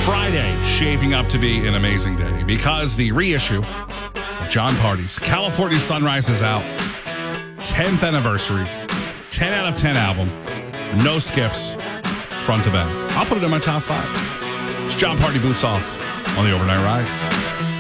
Friday shaping up to be an amazing day because the reissue of Jon Pardi's California Sunrise is out. 10th anniversary, 10 out of 10 album, no skips, front to back. I'll put it in my top 5. It's Jon Pardi Boots Off on the Overnight Ride.